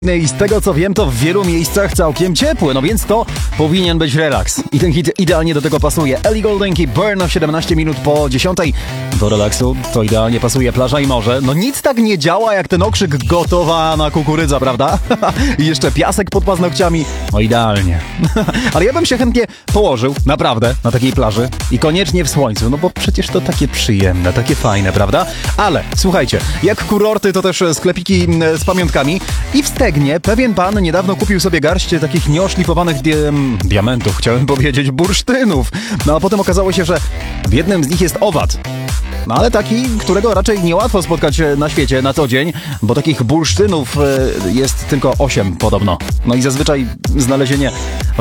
I z tego co wiem, to w wielu miejscach całkiem ciepły, no więc to powinien być relaks. I ten hit idealnie do tego pasuje. Ellie Goulding i Burn 17 minut po 10. Do relaksu to idealnie pasuje plaża i morze. No nic tak nie działa jak ten okrzyk gotowana kukurydza, prawda? I jeszcze piasek pod paznokciami. No idealnie. Ale ja bym się chętnie położył, naprawdę, na takiej plaży. I koniecznie w słońcu, no bo przecież to takie przyjemne, takie fajne, prawda? Ale słuchajcie, jak kurorty, to też sklepiki z pamiątkami. I w Stegnie pewien pan niedawno kupił sobie garść takich nieoszlifowanych diamentów, chciałem powiedzieć bursztynów. No a potem okazało się, że w jednym z nich jest owad. No ale taki, którego raczej niełatwo spotkać na świecie na co dzień, bo takich bursztynów jest tylko 8 podobno. No i zazwyczaj znalezienie